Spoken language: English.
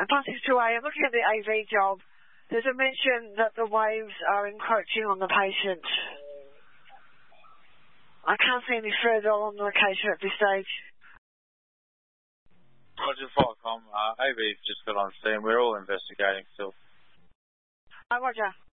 I'm passing through A. I'm looking at the AV job. There's a mention that the waves are encroaching on the patient. I can't see any further on the location at this stage. Roger, Falcom. AV's just got on scene. We're all investigating still. Roger.